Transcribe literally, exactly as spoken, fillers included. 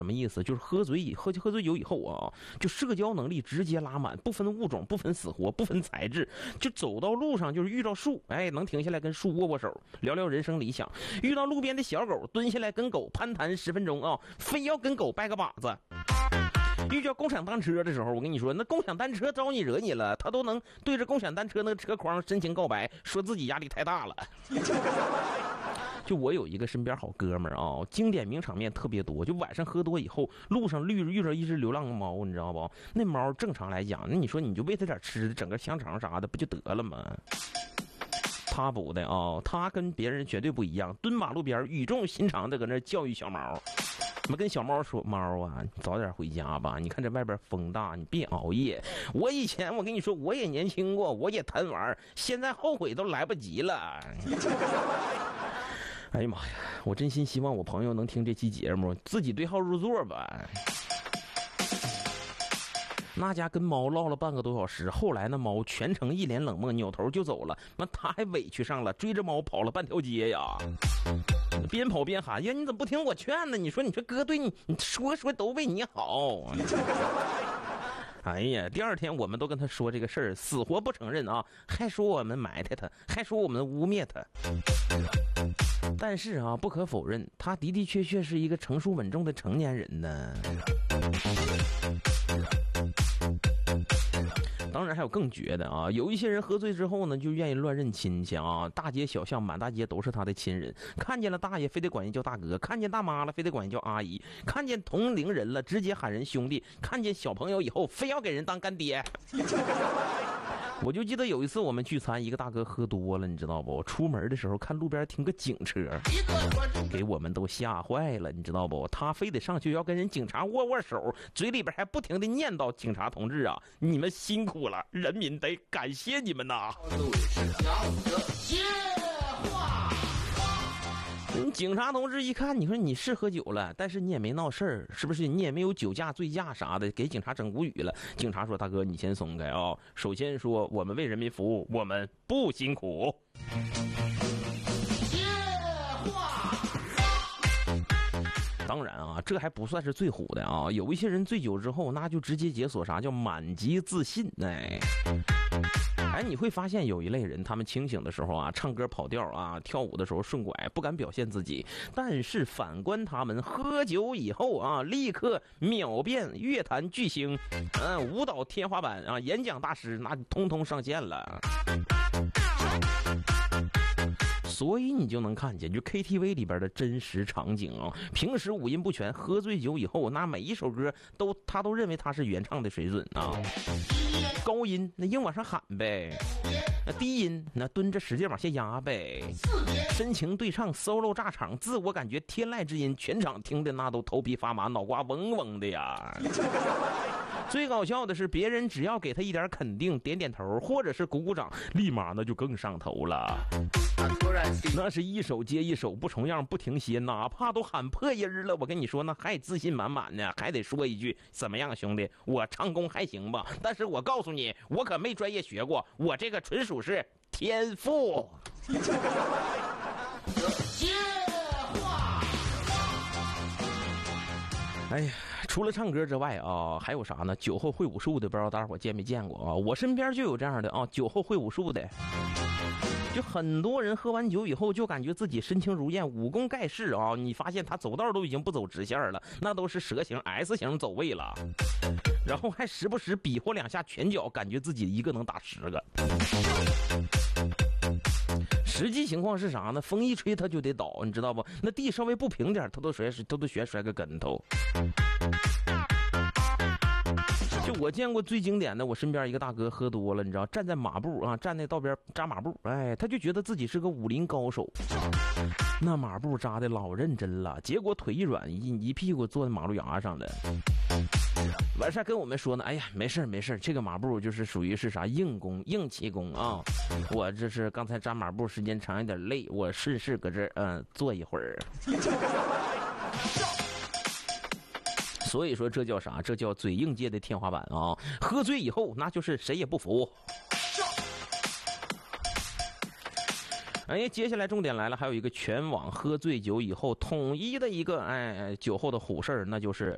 什么意思？就是喝醉以喝喝醉酒以后啊，就社交能力直接拉满，不分物种，不分死活，不分材质，就走到路上就是遇到树，哎，能停下来跟树握握手，聊聊人生理想；遇到路边的小狗，蹲下来跟狗攀谈十分钟啊，非要跟狗掰个把子。遇到共享单车的时候，我跟你说，那共享单车招你惹你了，他都能对着共享单车那个车筐深情告白，说自己压力太大了。就我有一个身边好哥们儿啊，经典名场面特别多。就晚上喝多以后，路上遇遇着一只流浪猫，你知道不？那猫正常来讲，那你说你就喂它点吃的，整个香肠啥的不就得了吗？他不的啊，他跟别人绝对不一样，蹲马路边语重心长的搁那教育小猫。我们跟小猫说，猫啊，你早点回家吧，你看这外边风大，你别熬夜。我以前我跟你说，我也年轻过，我也贪玩，现在后悔都来不及了。哎呀妈呀，我真心希望我朋友能听这期节目，自己对号入座吧。那家跟猫唠了半个多小时，后来那猫全程一脸冷漠，扭头就走了。那他还委屈上了，追着猫跑了半条街呀，边跑边喊：“呀，你怎么不听我劝呢？你说，你说哥对你，你说说都为你好。”哎呀，第二天我们都跟他说这个事儿，死活不承认啊，还说我们埋汰他，还说我们污蔑他。但是啊，不可否认，他的的确确是一个成熟稳重的成年人呢。当然还有更绝的啊，有一些人喝醉之后呢，就愿意乱认亲戚啊，大街小巷满大街都是他的亲人，看见了大爷非得管人叫大哥，看见大妈了非得管人叫阿姨，看见同龄人了直接喊人兄弟，看见小朋友以后非要给人当干爹。我就记得有一次我们聚餐，一个大哥喝多了，你知道不？出门的时候看路边停个警车，给我们都吓坏了，你知道不？他非得上去要跟人警察握握手，嘴里边还不停的念叨：“警察同志啊，你们辛苦了，人民得感谢你们呐！”警察同志一看，你说你是喝酒了，但是你也没闹事儿，是不是？你也没有酒驾、醉驾啥的，给警察整无语了。警察说：“大哥，你先松开啊、哦！首先说，我们为人民服务，我们不辛苦。”当然啊，这还不算是最虎的啊！有一些人醉酒之后，那就直接解锁啥叫满级自信，哎。哎，你会发现有一类人，他们清醒的时候啊，唱歌跑调啊，跳舞的时候顺拐，不敢表现自己；但是反观他们喝酒以后啊，立刻秒变乐坛巨星，嗯，舞蹈天花板啊，演讲大师，那通通上线了。所以你就能看见，就 K T V 里边的真实场景啊。平时五音不全，喝醉酒以后，那每一首歌都他都认为他是原唱的水准啊。高音那硬往上喊呗，那低音那蹲着使劲往下压呗。深情对唱 solo 炸场，自我感觉天籁之音，全场听的那都头皮发麻，脑瓜嗡嗡的呀。最搞笑的是，别人只要给他一点肯定，点点头或者是鼓鼓掌，立马那就更上头了。那是一首接一首，不重样，不停歇，哪怕都喊破音了，我跟你说，那还自信满满呢，还得说一句：怎么样，兄弟，我唱功还行吧？但是我告诉你，我可没专业学过，我这个纯属是天赋。哎呀，除了唱歌之外啊，还有啥呢？酒后会武术的，不知道大伙见没见过啊？我身边就有这样的啊，酒后会武术的。就很多人喝完酒以后就感觉自己身轻如燕，武功盖世啊！你发现他走道都已经不走直线了，那都是蛇形 S 型走位了，然后还时不时比划两下拳脚，感觉自己一个能打十个。实际情况是啥呢？风一吹他就得倒，你知道不？那地稍微不平点，他都摔，他都学摔个跟头。就我见过最经典的，我身边一个大哥喝多了，你知道，站在马步啊，站在道边扎马步，哎，他就觉得自己是个武林高手，那马步扎的老认真了，结果腿一软，一一屁股坐在马路牙上了。完事跟我们说呢，哎呀，没事没事，这个马步就是属于是啥硬功、硬气功啊。我这是刚才扎马步时间长一点累，我试试搁这嗯、呃、坐一会儿。所以说这叫啥？这叫嘴硬界的天花板啊！喝醉以后，那就是谁也不服。哎，接下来重点来了，还有一个全网喝醉酒以后统一的一个哎酒后的虎事儿，那就是